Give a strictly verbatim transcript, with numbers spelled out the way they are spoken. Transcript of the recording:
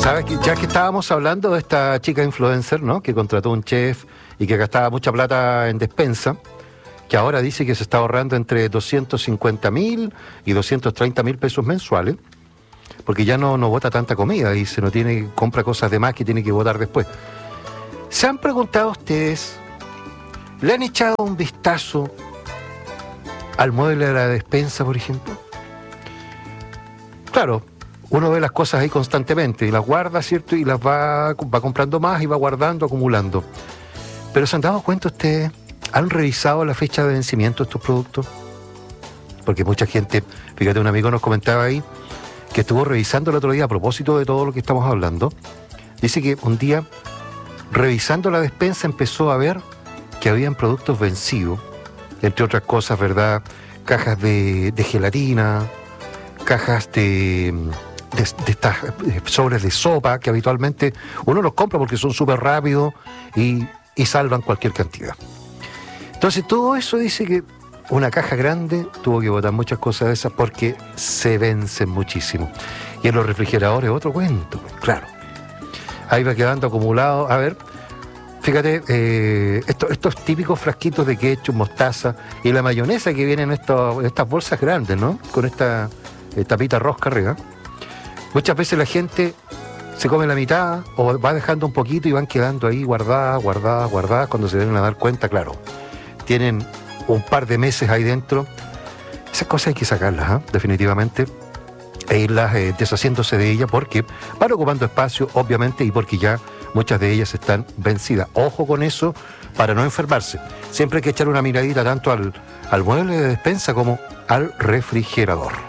Sabes que ya que estábamos hablando de esta chica influencer, ¿no?, que contrató un chef y que gastaba mucha plata en despensa, que ahora dice que se está ahorrando entre doscientos cincuenta mil y doscientos treinta mil pesos mensuales, porque ya no, no bota tanta comida, dice, no tiene, compra cosas de más que tiene que botar después. ¿Se han preguntado ustedes, le han echado un vistazo al mueble de la despensa, por ejemplo? Claro, uno ve las cosas ahí constantemente y las guarda, ¿cierto? Y las va, va comprando más y va guardando, acumulando. Pero ¿se han dado cuenta ustedes? ¿Han revisado la fecha de vencimiento de estos productos? Porque mucha gente, fíjate, un amigo nos comentaba ahí, que estuvo revisando el otro día a propósito de todo lo que estamos hablando. Dice que un día, revisando la despensa, empezó a ver que habían productos vencidos, entre otras cosas, ¿verdad? Cajas de, de gelatina, cajas de, de, de estas sobres de sopa, que habitualmente uno los compra porque son súper rápidos y, y salvan cualquier cantidad. Entonces todo eso dice que una caja grande tuvo que botar muchas cosas de esas porque se vencen muchísimo. Y en los refrigeradores otro cuento, claro. Ahí va quedando acumulado. A ver, fíjate, eh, estos, estos típicos frasquitos de ketchup, mostaza y la mayonesa que vienen en, estos, en estas bolsas grandes, ¿no? Con esta eh, tapita rosca arriba. Muchas veces la gente se come la mitad o va dejando un poquito y van quedando ahí guardadas, guardadas, guardadas. Cuando se deben a dar cuenta, claro, tienen un par de meses ahí dentro. Esas cosas hay que sacarlas, ¿eh? Definitivamente, e irlas eh, deshaciéndose de ellas porque van ocupando espacio, obviamente, y porque ya muchas de ellas están vencidas. Ojo con eso para no enfermarse. Siempre hay que echar una miradita tanto al, al mueble de despensa como al refrigerador.